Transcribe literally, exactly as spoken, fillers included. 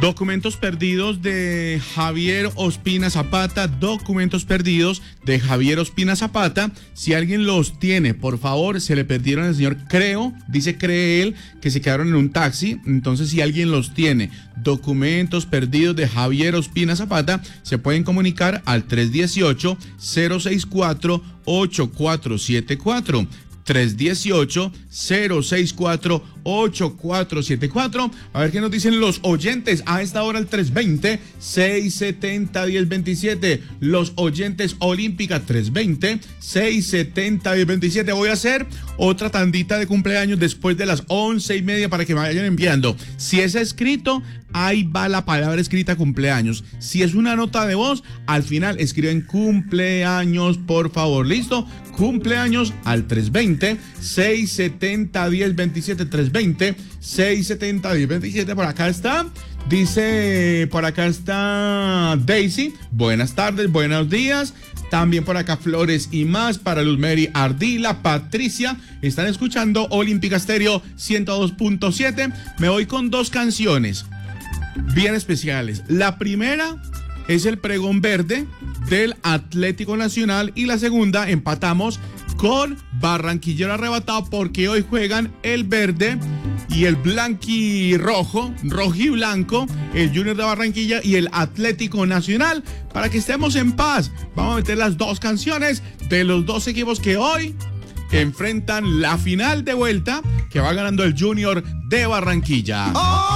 Documentos perdidos de Javier Ospina Zapata, documentos perdidos de Javier Ospina Zapata. Si alguien los tiene, por favor, se le perdieron al señor Creo, dice cree él, que se quedaron en un taxi. Entonces, si alguien los tiene, documentos perdidos de Javier Ospina Zapata, se pueden comunicar al tres dieciocho, cero sesenta y cuatro, ochenta y cuatro setenta y cuatro. tres dieciocho, cero sesenta y cuatro, ochenta y cuatro setenta y cuatro. A ver qué nos dicen los oyentes a esta hora, el tres veinte, seiscientos setenta, diez veintisiete. Los oyentes Olímpica, tres veinte, seiscientos setenta, diez veintisiete. Voy a hacer otra tandita de cumpleaños después de las once y media para que me vayan enviando. Si es escrito, ahí va la palabra escrita cumpleaños. Si es una nota de voz, al final escriben cumpleaños, por favor. ¿Listo? Cumpleaños al tres veinte, seiscientos setenta, diez veintisiete. tres veinte, seiscientos setenta, diez veintisiete. Por acá está. Dice, por acá está Daisy. Buenas tardes, buenos días. También por acá Flores y más para Luz Mary Ardila, Patricia. Están escuchando Olímpica Estéreo ciento dos punto siete. Me voy con dos canciones bien especiales. La primera es el pregón verde del Atlético Nacional y la segunda empatamos con Barranquillero Arrebatado porque hoy juegan el verde y el blanquirrojo, rojo y blanco, el Junior de Barranquilla y el Atlético Nacional, para que estemos en paz. Vamos a meter las dos canciones de los dos equipos que hoy enfrentan la final de vuelta, que va ganando el Junior de Barranquilla. ¡Oh!